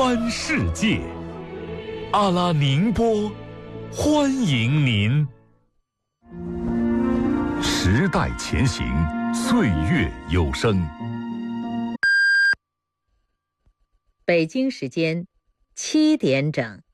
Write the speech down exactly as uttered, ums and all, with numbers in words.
翻世界，阿拉宁波欢迎您。时代前行，岁月有声。 北京时间七点整。